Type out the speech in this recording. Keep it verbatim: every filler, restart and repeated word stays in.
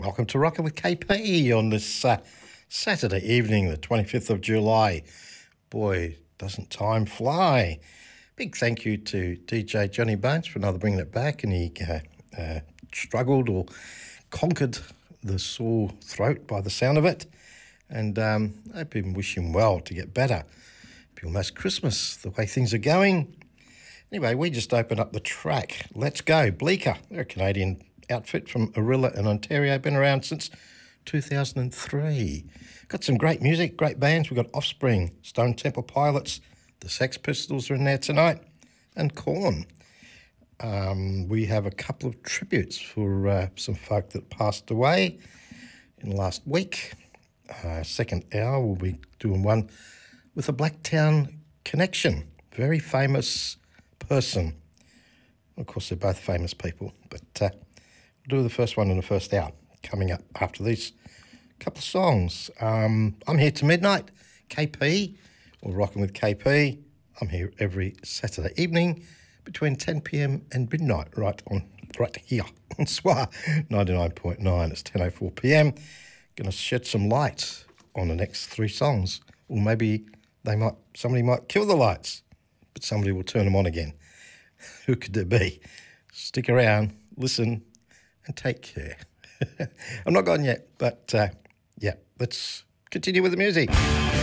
Welcome to Rockin' with K P on this uh, Saturday evening, the twenty-fifth of July. Boy, doesn't time fly. Big thank you to D J Johnny Bones for another bringing it back, and he uh, uh, struggled or conquered the sore throat by the sound of it. And um, I hope you wish him well to get better. Be almost Christmas, the way things are going. Anyway, we just opened up the track. Let's go, Bleecker. They're a Canadian outfit from Arilla in Ontario. Been around since two thousand three. Got some great music, great bands. We've got Offspring, Stone Temple Pilots, the Sex Pistols are in there tonight, and Korn. Um, we have a couple of tributes for uh, some folk that passed away in the last week. Uh, second hour, we'll be doing one with a Blacktown connection. Very famous person. Of course, they're both famous people, but uh, we'll do the first one in the first hour, coming up after these couple of songs. Um, I'm here to midnight, K P, or Rockin' with K P. I'm here every Saturday evening between ten p.m. and midnight, right on, right here on S W R ninety-nine point nine. It's ten oh four p.m. Going to shed some light on the next three songs, or maybe they might somebody might kill the lights, but somebody will turn them on again. Who could it be? Stick around, listen, and take care. I'm not gone yet, but uh, yeah, let's continue with the music.